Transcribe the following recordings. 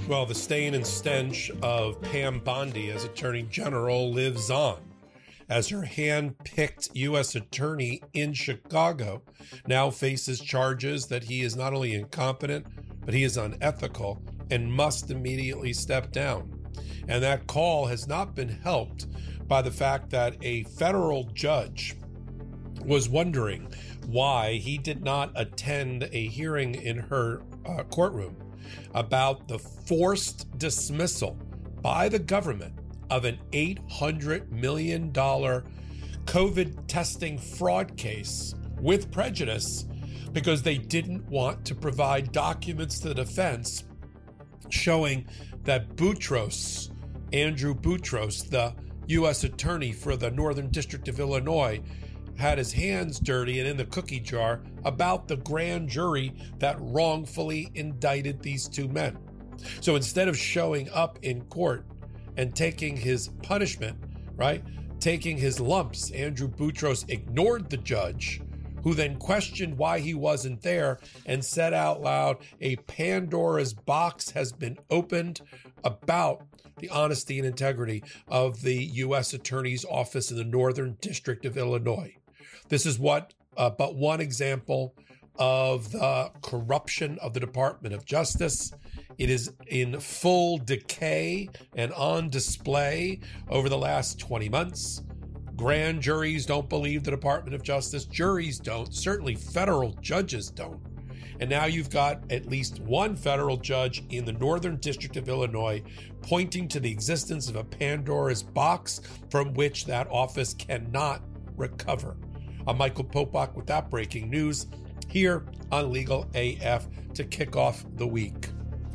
Well, the stain and stench of Pam Bondi as Attorney General lives on, as her hand-picked U.S. attorney in Chicago now faces charges that he is not only incompetent, but he is unethical and must immediately step down. And that call has not been helped by the fact that a federal judge was wondering why he did not attend a hearing in her courtroom about the forced dismissal by the government of an $800 million COVID testing fraud case with prejudice because they didn't want to provide documents to the defense showing that Boutros, Andrew Boutros, the U.S. attorney for the Northern District of Illinois, had his hands dirty and in the cookie jar about the grand jury that wrongfully indicted these two men. So instead of showing up in court and taking his punishment, right, taking his lumps, Andrew Boutros ignored the judge, who then questioned why he wasn't there and said out loud, a Pandora's box has been opened about the honesty and integrity of the U.S. Attorney's Office in the Northern District of Illinois. This is but one example of the corruption of the Department of Justice. It is in full decay and on display over the last 20 months. Grand juries don't believe the Department of Justice. Juries don't. Certainly federal judges don't. And now you've got at least one federal judge in the Northern District of Illinois pointing to the existence of a Pandora's box from which that office cannot recover. I'm Michael Popok with that breaking news here on Legal AF to kick off the week.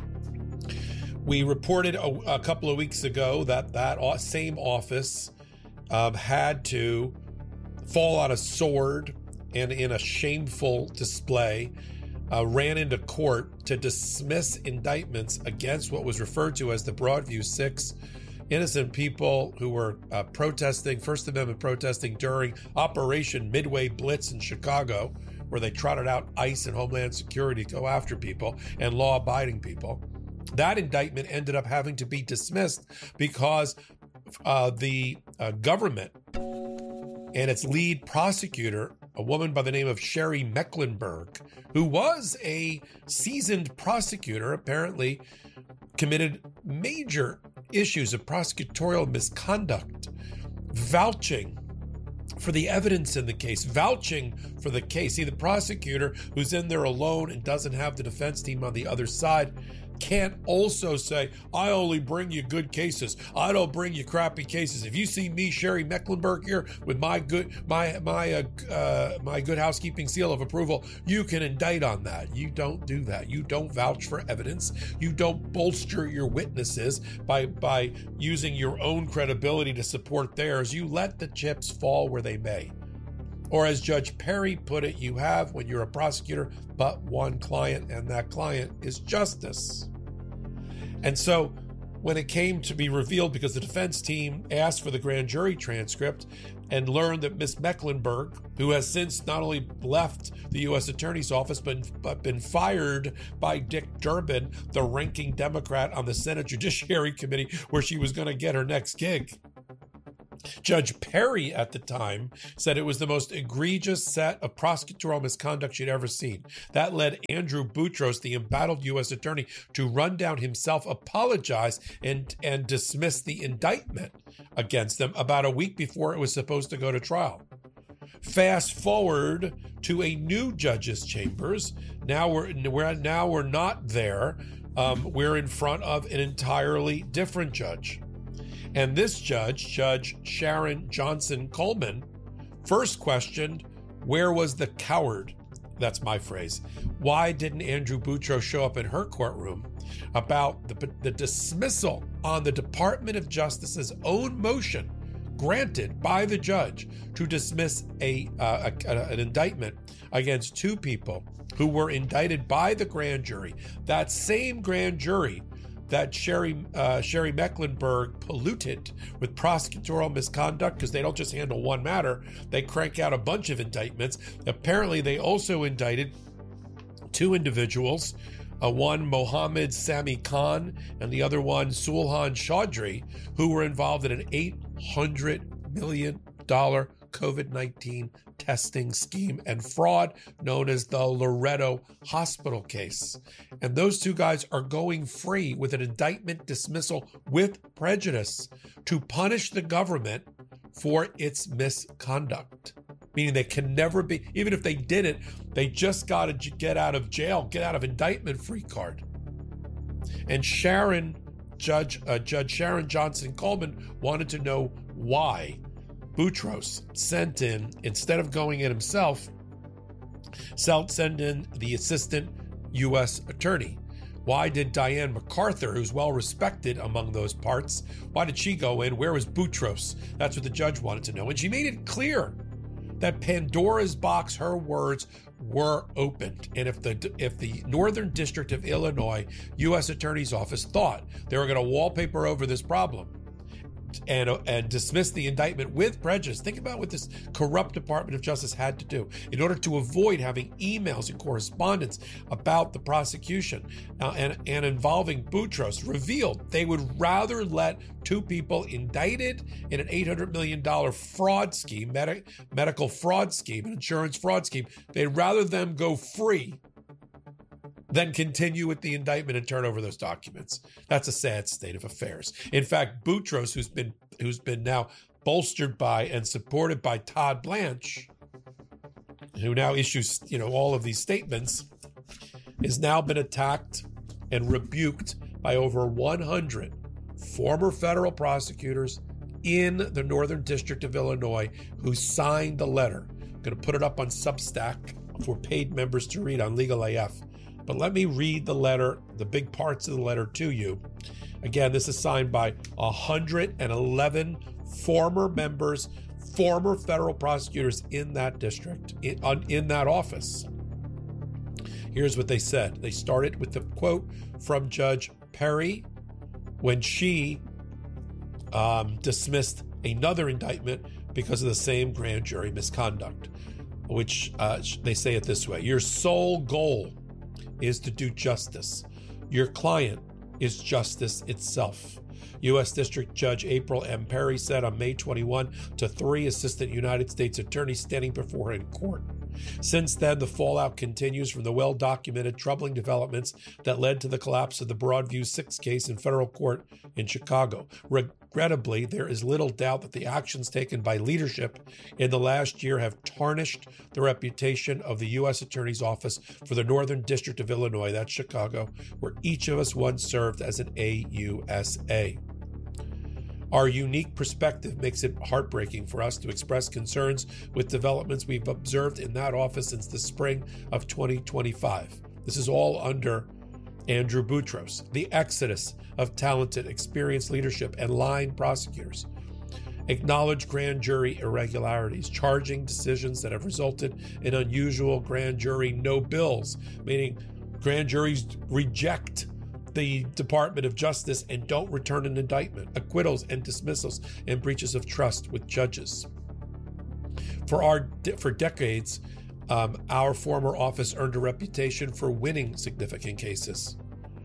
We reported a couple of weeks ago that same office had to fall on a sword and in a shameful display ran into court to dismiss indictments against what was referred to as the Broadview Six, innocent people who were protesting, First Amendment protesting during Operation Midway Blitz in Chicago, where they trotted out ICE and Homeland Security to go after people and law-abiding people. That indictment ended up having to be dismissed because the government and its lead prosecutor, a woman by the name of Sherry Mecklenburg, who was a seasoned prosecutor, apparently committed major issues of prosecutorial misconduct, vouching for the evidence in the case, vouching for the case. See, the prosecutor who's in there alone and doesn't have the defense team on the other side can't also say, I only bring you good cases. I don't bring you crappy cases. If you see me, Sherry Mecklenburg, here with my good housekeeping seal of approval, you can indict on that. You don't do that. You don't vouch for evidence. You don't bolster your witnesses by using your own credibility to support theirs. You let the chips fall where they may. Or as Judge Perry put it, you have, when you're a prosecutor, but one client, and that client is justice. And so when it came to be revealed, because the defense team asked for the grand jury transcript and learned that Ms. Mecklenburg, who has since not only left the U.S. Attorney's Office, but been fired by Dick Durbin, the ranking Democrat on the Senate Judiciary Committee, where she was going to get her next gig. Judge Perry at the time said it was the most egregious set of prosecutorial misconduct she'd ever seen. That led Andrew Boutros, the embattled U.S. attorney, to run down himself, apologize, and dismiss the indictment against them about a week before it was supposed to go to trial. Fast forward to a new judge's chambers. Now we're not there. We're in front of an entirely different judge. And this judge, Judge Sharon Johnson Coleman, first questioned, where was the coward? That's my phrase. Why didn't Andrew Boutros show up in her courtroom about the dismissal on the Department of Justice's own motion granted by the judge to dismiss an indictment against two people who were indicted by the grand jury? That same grand jury that Sherry Mecklenburg polluted with prosecutorial misconduct, because they don't just handle one matter, they crank out a bunch of indictments. Apparently, they also indicted two individuals one Mohammed Sami Khan and the other one Sulhan Chaudhry, who were involved in an $800 million COVID-19 testing scheme and fraud known as the Loretto Hospital case. And those two guys are going free with an indictment dismissal with prejudice to punish the government for its misconduct. Meaning they can never be, even if they did it, they just got to get out of jail, get out of indictment free card. And Judge Sharon Johnson Coleman wanted to know why Boutros sent in, instead of going in himself, send in the assistant U.S. attorney. Why did Diane MacArthur, who's well respected among those parts, why did she go in? Where was Boutros? That's what the judge wanted to know. And she made it clear that Pandora's box, her words, were opened. And if the Northern District of Illinois U.S. Attorney's Office thought they were going to wallpaper over this problem and dismiss the indictment with prejudice. Think about what this corrupt Department of Justice had to do in order to avoid having emails and correspondence about the prosecution and involving Boutros revealed they would rather let two people indicted in an $800 million fraud scheme, medical fraud scheme, an insurance fraud scheme. They'd rather them go free then continue with the indictment and turn over those documents. That's a sad state of affairs. In fact, Boutros, who's been now bolstered by and supported by Todd Blanche, who now issues all of these statements, has now been attacked and rebuked by over 100 former federal prosecutors in the Northern District of Illinois who signed the letter. I'm going to put it up on Substack for paid members to read on Legal AF. But let me read the letter, the big parts of the letter to you. Again, this is signed by 111 former members, former federal prosecutors in that district, in that office. Here's what they said. They started with the quote from Judge Perry when she dismissed another indictment because of the same grand jury misconduct, which they say it this way: your sole goal is to do justice. Your client is justice itself. U.S. District Judge April M. Perry said on May 21 to 3 assistant United States attorneys standing before her in court. Since then, the fallout continues from the well-documented troubling developments that led to the collapse of the Broadview 6 case in federal court in Chicago. Regrettably, there is little doubt that the actions taken by leadership in the last year have tarnished the reputation of the U.S. Attorney's Office for the Northern District of Illinois, that's Chicago, where each of us once served as an AUSA. Our unique perspective makes it heartbreaking for us to express concerns with developments we've observed in that office since the spring of 2025. This is all under Andrew Boutros. The exodus of talented, experienced leadership and line prosecutors. Acknowledge grand jury irregularities, charging decisions that have resulted in unusual grand jury no bills, meaning grand juries reject the Department of Justice and don't return an indictment, acquittals and dismissals, and breaches of trust with judges. For decades, our former office earned a reputation for winning significant cases.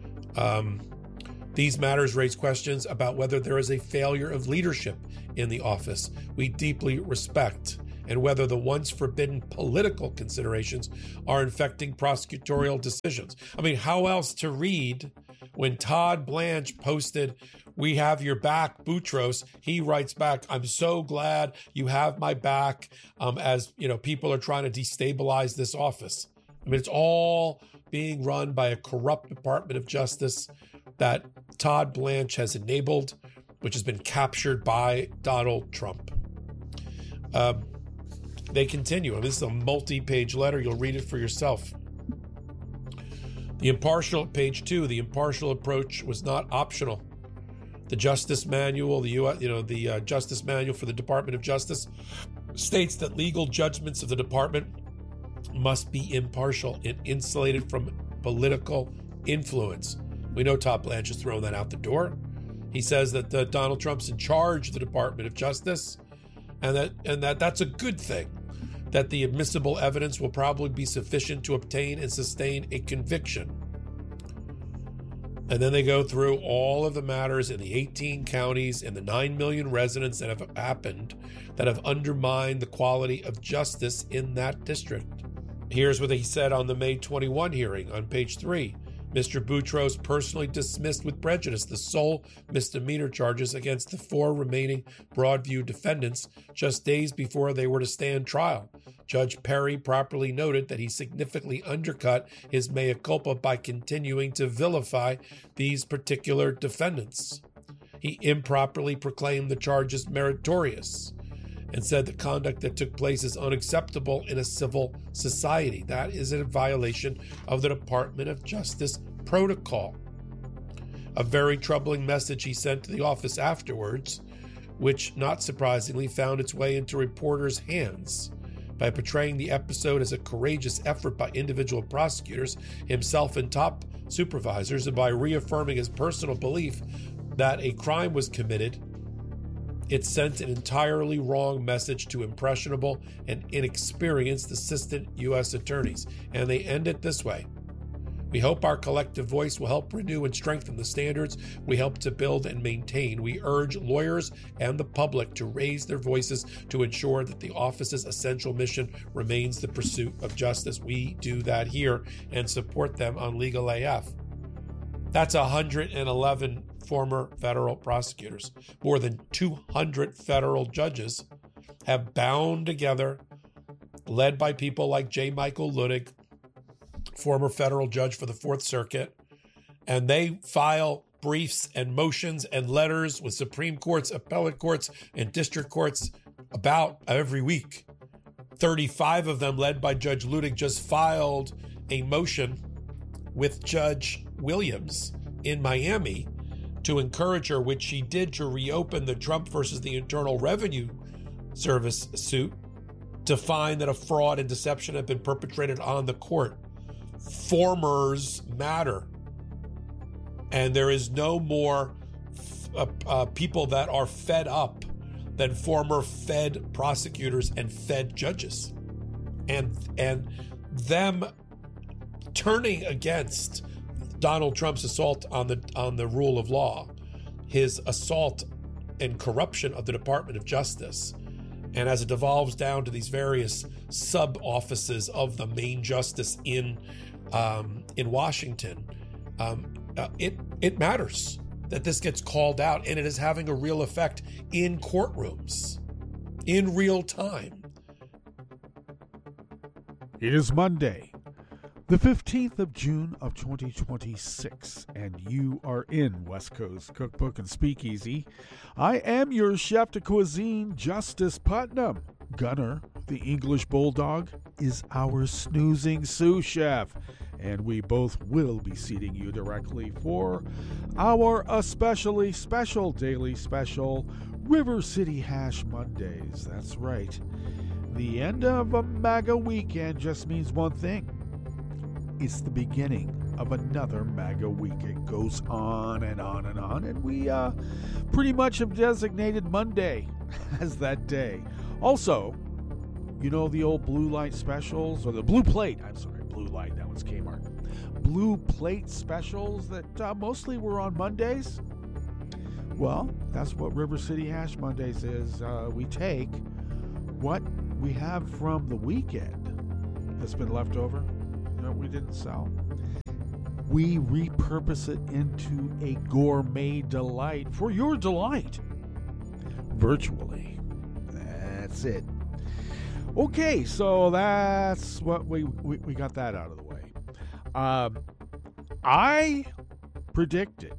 These matters raise questions about whether there is a failure of leadership in the office we deeply respect, and whether the once forbidden political considerations are infecting prosecutorial decisions. I mean, how else to read when Todd Blanche posted, "We have your back, Boutros"? He writes back, "I'm so glad you have my back," as people are trying to destabilize this office. I mean, it's all being run by a corrupt Department of Justice that Todd Blanche has enabled, which has been captured by Donald Trump. They continue. I mean, this is a multi-page letter. You'll read it for yourself. Page 2, the impartial approach was not optional. The Justice Manual, the Justice Manual for the Department of Justice states that legal judgments of the department must be impartial and insulated from political influence. We know Todd Blanche has thrown that out the door. He says that Donald Trump's in charge of the Department of Justice, and that's a good thing. That the admissible evidence will probably be sufficient to obtain and sustain a conviction. And then they go through all of the matters in the 18 counties and the 9 million residents that have happened that have undermined the quality of justice in that district. Here's what he said on the May 21 hearing on page 3. Mr. Boutros personally dismissed with prejudice the sole misdemeanor charges against the 4 remaining Broadview defendants just days before they were to stand trial. Judge Perry properly noted that he significantly undercut his mea culpa by continuing to vilify these particular defendants. He improperly proclaimed the charges meritorious and said the conduct that took place is unacceptable in a civil society. That is a violation of the Department of Justice protocol. A very troubling message he sent to the office afterwards, which, not surprisingly, found its way into reporters' hands. By portraying the episode as a courageous effort by individual prosecutors, himself and top supervisors, and by reaffirming his personal belief that a crime was committed, it sent an entirely wrong message to impressionable and inexperienced assistant U.S. attorneys. And they end it this way. We hope our collective voice will help renew and strengthen the standards we help to build and maintain. We urge lawyers and the public to raise their voices to ensure that the office's essential mission remains the pursuit of justice. We do that here and support them on Legal AF. That's 111 former federal prosecutors. More than 200 federal judges have bound together, led by people like J. Michael Luttig, former federal judge for the Fourth Circuit, and they file briefs and motions and letters with Supreme Courts, appellate courts, and district courts about every week. 35 of them, led by Judge Luttig, just filed a motion with Judge Williams in Miami to encourage her, which she did, to reopen the Trump versus the Internal Revenue Service suit to find that a fraud and deception had been perpetrated on the court. Formers matter. And there is no more people that are fed up than former Fed prosecutors and Fed judges. And them turning against Donald Trump's assault on the rule of law, his assault and corruption of the Department of Justice, and as it devolves down to these various sub-offices of the main justice in Washington, it matters that this gets called out, and it is having a real effect in courtrooms, in real time. It is Monday, the 15th of June of 2026, and you are in West Coast Cookbook and Speakeasy. I am your chef de cuisine, Justice Putnam. Gunner, the English Bulldog, is our snoozing sous chef, and we both will be seating you directly for our especially special daily special, River City Hash Mondays. That's right. The end of a MAGA weekend just means one thing. It's the beginning of another MAGA week. It goes on and on and on, and we pretty much have designated Monday as that day. Also, you know the old blue light specials, or the blue plate, blue light, that was Kmart. Blue plate specials that mostly were on Mondays? Well, that's what River City Hash Mondays is. We take what we have from the weekend that's been left over, that we didn't sell. We repurpose it into a gourmet delight for your delight. Virtually. That's it. Okay, so that's what we got that out of the way. I predicted,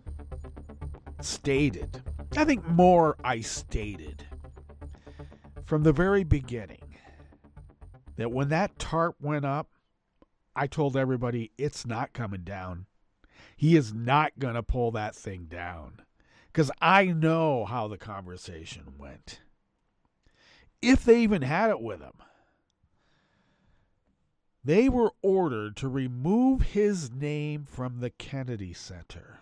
stated, I think more I stated from the very beginning that when that tarp went up, I told everybody it's not coming down. He is not going to pull that thing down, because I know how the conversation went. If they even had it with him. They were ordered to remove his name from the Kennedy Center.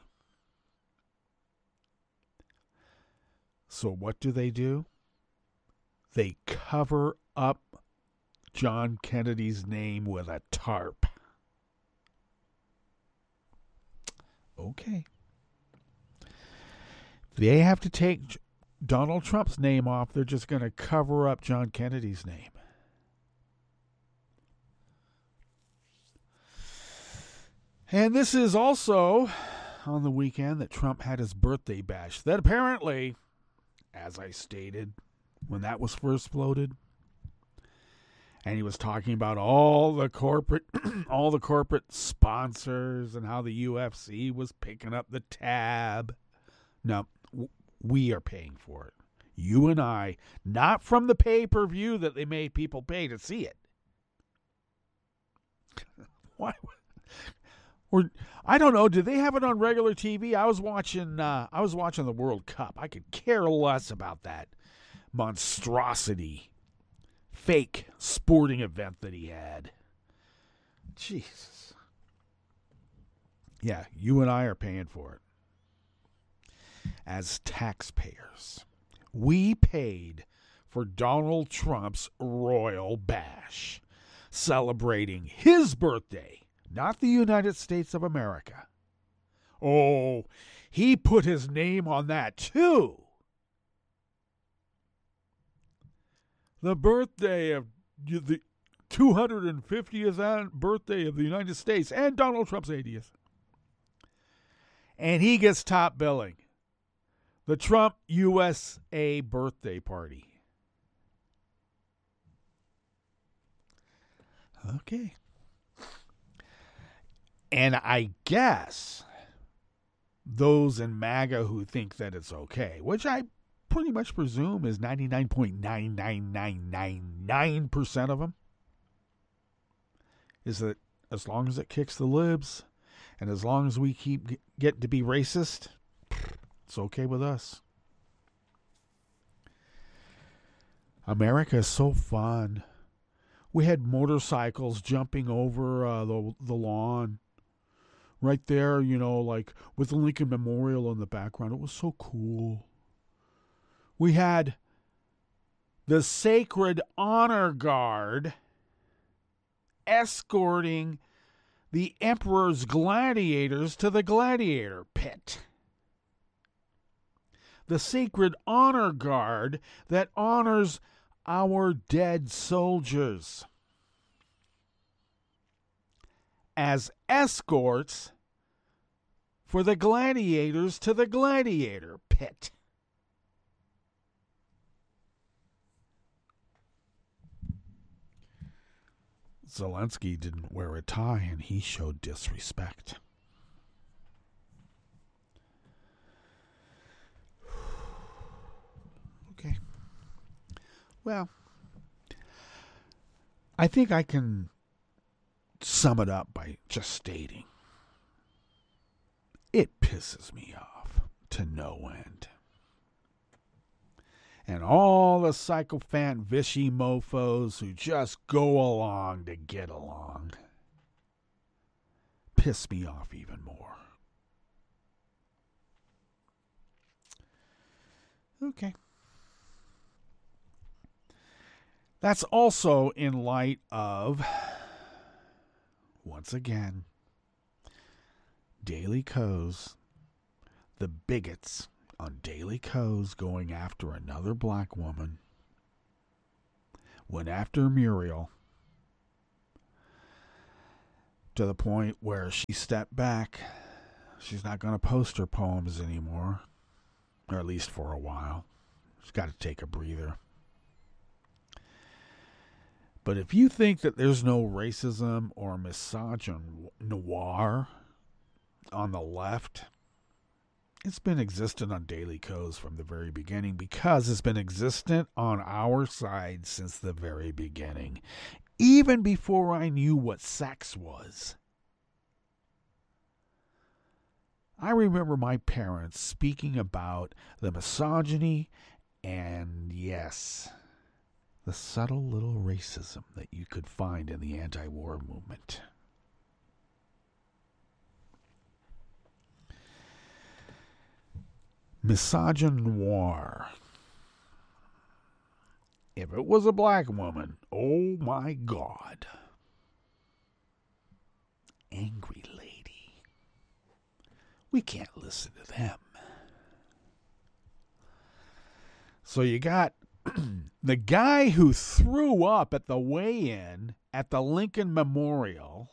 So what do? They cover up John Kennedy's name with a tarp. Oh Okay. They have to take Donald Trump's name off. They're just going to cover up John Kennedy's name. And this is also on the weekend that Trump had his birthday bash. That apparently, as I stated when that was first floated, and he was talking about all the corporate sponsors and how the UFC was picking up the tab. No, we are paying for it. You and I, not from the pay-per-view that they made people pay to see it. Why? Or I don't know. Did they have it on regular TV? I was watching the World Cup. I could care less about that monstrosity, fake sporting event that he had. Jesus. Yeah, you and I are paying for it. As taxpayers, we paid for Donald Trump's royal bash, celebrating his birthday, not the United States of America. Oh, he put his name on that too. The birthday of the 250th birthday of the United States and Donald Trump's 80th. And he gets top billing. The Trump USA birthday party. Okay. And I guess those in MAGA who think that it's okay, which I pretty much presume is 99.99999% of them, is that as long as it kicks the libs and as long as we keep getting to be racist, it's okay with us. America is so fun. We had motorcycles jumping over the lawn. Right there, like with the Lincoln Memorial in the background. It was so cool. We had the Sacred Honor Guard escorting the Emperor's gladiators to the gladiator pit. The Sacred Honor Guard that honors our dead soldiers as escorts for the gladiators to the gladiator pit. Zelensky didn't wear a tie and he showed disrespect. Okay. Well, I think I can sum it up by just stating it pisses me off to no end. And all the sycophant Vichy mofos who just go along to get along piss me off even more. Okay. That's also in light of, once again, Daily Kos, the bigots on Daily Kos going after another black woman, went after Muriel to the point where she stepped back. She's not going to post her poems anymore, or at least for a while. She's got to take a breather. But if you think that there's no racism or misogynoir on the left, it's been existent on Daily Kos from the very beginning, because it's been existent on our side since the very beginning, even before I knew what sex was. I remember my parents speaking about the misogyny and, yes, the subtle little racism that you could find in the anti-war movement. Misogynoir. If it was a black woman, oh my God. Angry lady. We can't listen to them. So you got the guy who threw up at the weigh-in at the Lincoln Memorial,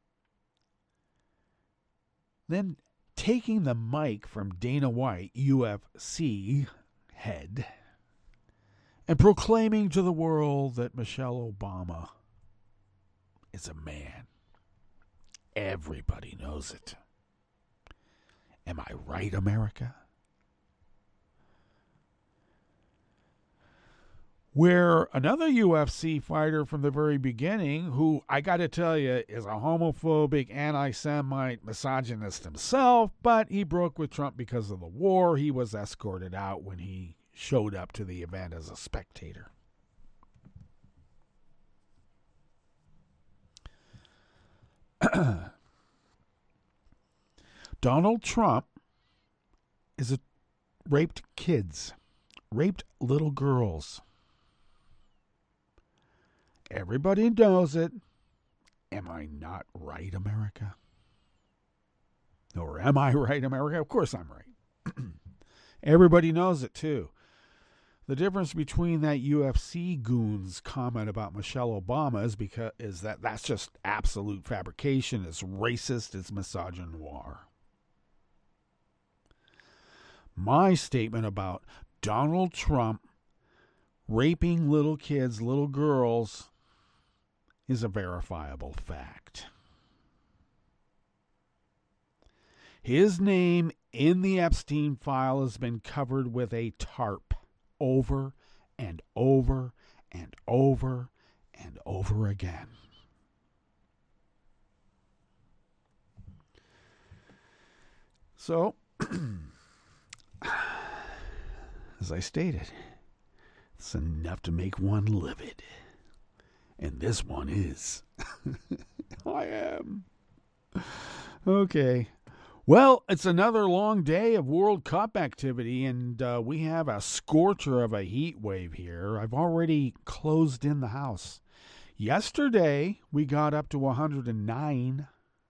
then taking the mic from Dana White, UFC head, and proclaiming to the world that Michelle Obama is a man. Everybody knows it. Am I right, America? Where another UFC fighter from the very beginning, who I got to tell you is a homophobic, anti-Semite, misogynist himself, but he broke with Trump because of the war. He was escorted out when he showed up to the event as a spectator. Donald Trump raped kids, raped little girls. Everybody knows it. Am I not right, America? Or am I right, America? Of course I'm right. Everybody knows it, too. The difference between that UFC goon's comment about Michelle Obama is that that's just absolute fabrication. It's racist. It's misogynoir. My statement about Donald Trump raping little kids, little girls, is a verifiable fact. His name in the Epstein file has been covered with a tarp over and over and over and over again. So, as I stated, it's enough to make one livid. And this one is. I am. Okay. Well, it's another long day of World Cup activity, and we have a scorcher of a heat wave here. I've already closed in the house. Yesterday, we got up to 109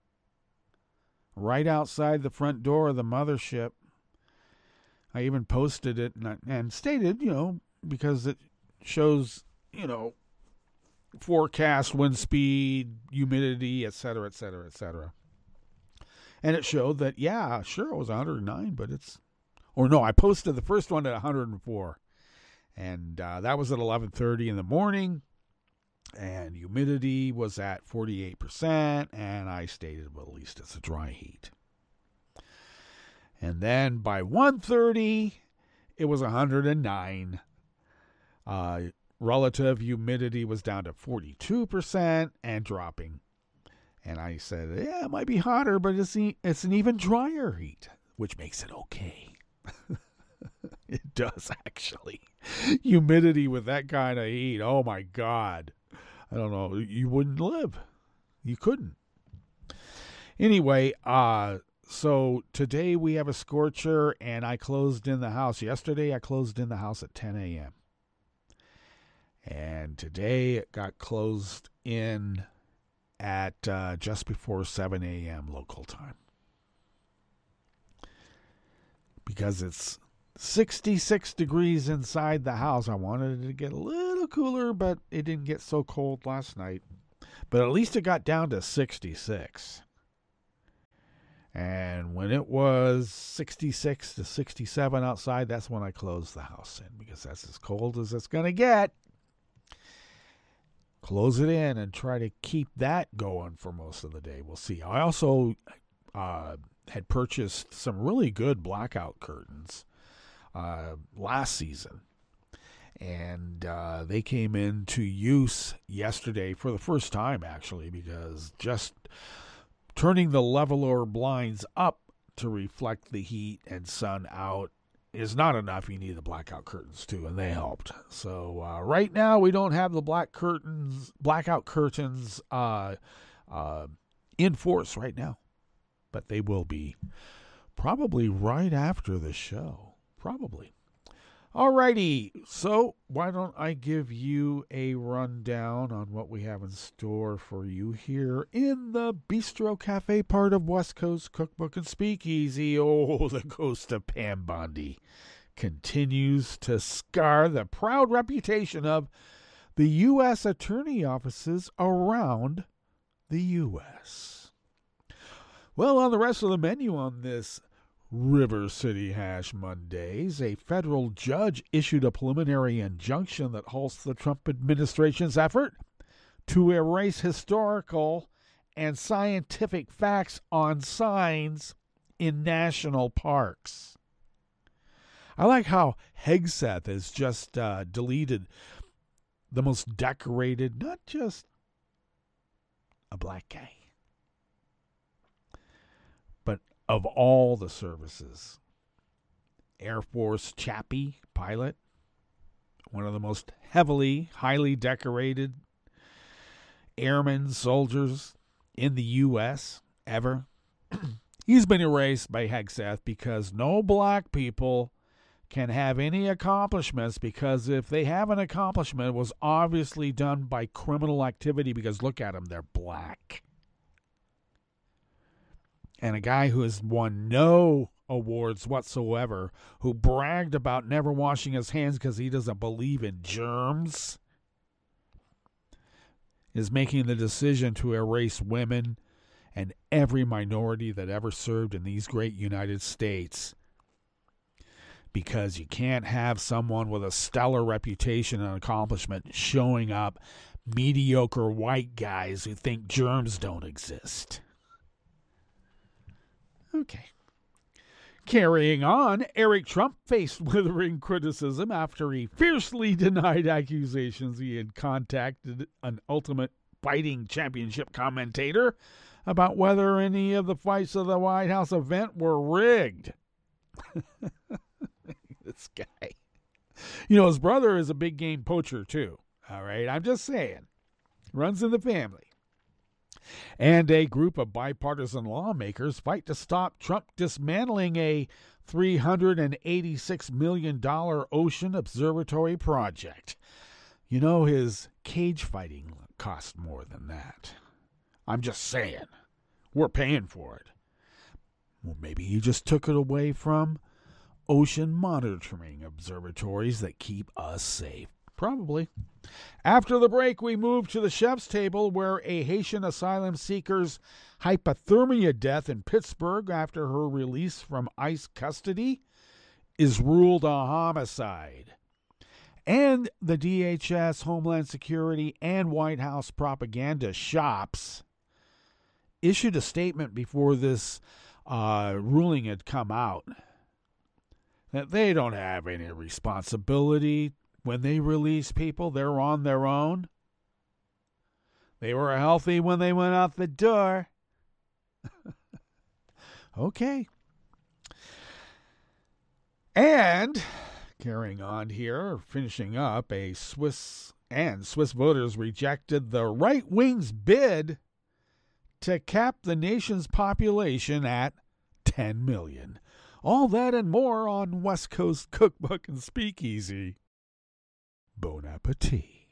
right outside the front door of the mothership. I even posted it and stated, because it shows, forecast, wind speed, humidity, et cetera, et cetera, et cetera. And it showed that, yeah, sure, it was 109, but I posted the first one at 104. And that was at 11:30 in the morning. And humidity was at 48%. And I stated, well, at least it's a dry heat. And then by 1:30, it was 109. Relative humidity was down to 42% and dropping. And I said, yeah, it might be hotter, but it's an even drier heat, which makes it okay. It does, actually. Humidity with that kind of heat, oh my God. I don't know, you wouldn't live. You couldn't. Anyway, so today we have a scorcher, and I closed in the house. Yesterday I closed in the house at 10 a.m. And today it got closed in at just before 7 a.m. local time. Because it's 66 degrees inside the house. I wanted it to get a little cooler, but it didn't get so cold last night. But at least it got down to 66. And when it was 66 to 67 outside, that's when I closed the house in, because that's as cold as it's going to get. Close it in and try to keep that going for most of the day. We'll see. I also had purchased some really good blackout curtains last season. And they came into use yesterday for the first time, actually, because just turning the leveler blinds up to reflect the heat and sun out is not enough. You need the blackout curtains too, and they helped. So right now we don't have the blackout curtains in force right now, but they will be probably right after the show. Probably. Alrighty, so why don't I give you a rundown on what we have in store for you here in the Bistro Cafe part of West Coast Cookbook and Speakeasy. Oh, the ghost of Pam Bondi continues to scar the proud reputation of the U.S. attorney offices around the U.S. Well, on the rest of the menu on this River City Hash Mondays, a federal judge issued a preliminary injunction that halts the Trump administration's effort to erase historical and scientific facts on signs in national parks. I like how Hegseth has just deleted the most decorated, not just a black guy, but of all the services. Air Force Chappie pilot, one of the most highly decorated airmen, soldiers in the U.S. ever. He's been erased by Hegseth because no black people can have any accomplishments, because if they have an accomplishment, it was obviously done by criminal activity, because look at them, they're black. And a guy who has won no awards whatsoever, who bragged about never washing his hands because he doesn't believe in germs, is making the decision to erase women and every minority that ever served in these great United States. Because you can't have someone with a stellar reputation and accomplishment showing up mediocre white guys who think germs don't exist. Okay. Carrying on, Eric Trump faced withering criticism after he fiercely denied accusations he had contacted an Ultimate Fighting Championship commentator about whether any of the fights of the White House event were rigged. This guy. You know, his brother is a big game poacher, too. All right, I'm just saying. Runs in the family. And a group of bipartisan lawmakers fight to stop Trump dismantling a $386 million ocean observatory project. You know, his cage fighting cost more than that. I'm just saying. We're paying for it. Well, maybe he just took it away from ocean monitoring observatories that keep us safe. Probably. After the break, we move to the chef's table, where a Haitian asylum seeker's hypothermia death in Pittsburgh after her release from ICE custody is ruled a homicide. And the DHS, Homeland Security, and White House propaganda shops issued a statement before this ruling had come out that they don't have any responsibility when they release people. They're on their own. They were healthy when they went out the door. Okay. And carrying on here, finishing up, Swiss voters rejected the right wing's bid to cap the nation's population at 10 million. All that and more on West Coast Cookbook and Speakeasy. Bon appetit.